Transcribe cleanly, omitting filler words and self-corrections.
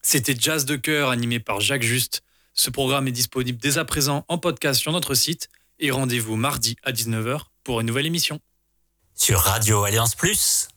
C'était Jazz de cœur animé par Jacques Juste. Ce programme est disponible dès à présent en podcast sur notre site et rendez-vous mardi à 19h pour une nouvelle émission. Sur Radio Alliance Plus.